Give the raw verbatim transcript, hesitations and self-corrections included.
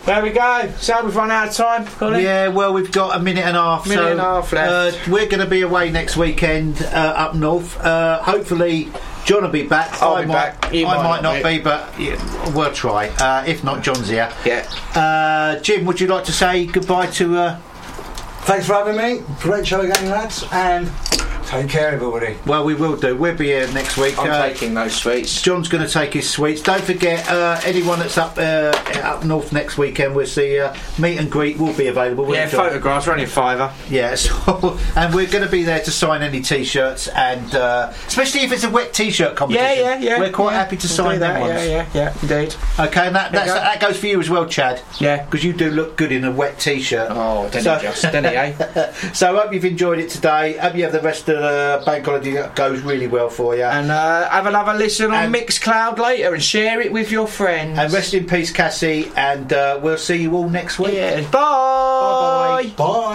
There we go. So we've run out of time, Colin. Yeah, well, we've got a minute and a half. Minute so, and a half left. Uh, we're going to be away next weekend uh, up north. Uh, hopefully, John will be back. I'll I be might, back. You I might might not not be. be, but yeah, we'll try. Uh, if not, John's here. Yeah. Uh, Jim, would you like to say goodbye to? Uh, Thanks for having me. Great show again, lads. And take care, everybody. well, we will do. We'll be here next week. I'm Uh, taking those sweets. John's going to take his sweets. Don't forget, uh, anyone that's up uh, up north next weekend, we'll see uh, meet and greet will be available. won't Yeah, it, John? photographs are only a fiver. Yeah, so, and we're going to be there to sign any T-shirts, and uh, especially if it's a wet T-shirt competition. Yeah, yeah, yeah. We're quite yeah. happy to We'll sign do them that. ones. Yeah, yeah, yeah, indeed. Okay, and that There that's, you go. that goes for you as well, Chad. Yeah. Because you do look good in a wet T-shirt. Oh, don't So- you just, don't you, eh? So I hope you've enjoyed it today. Hope you have the rest of the bank holiday that goes really well for you. And uh, have another listen on And- Mixcloud later and share it with your friends. And rest in peace, Cassie. And uh, we'll see you all next week. Yeah. Bye. Bye-bye. Bye.